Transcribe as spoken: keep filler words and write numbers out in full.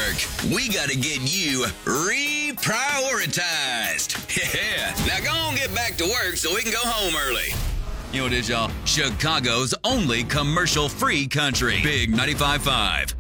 work, we got to get you reprioritized. Yeah, now go on, get back to work so we can go home early. You know what it is, y'all? Chicago's only commercial-free country. Big ninety-five point five.